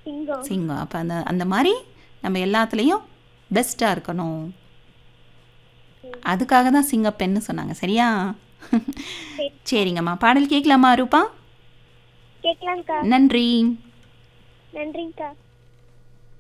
சிங்கம். சிங்கம். அப்போ அந்த அந்த மாதிரி நம்ம எல்லாத்துலேயும் பெஸ்ட்டாக இருக்கணும். அதுக்காக தான் சிங்கப்பெண்ணு சொன்னாங்க. சரியா? சரிங்கம்மா, பாடல் கேட்கலாமா ரூபா? கேட்கலாம்க்கா. நன்றி. நன்றிங்கக்கா.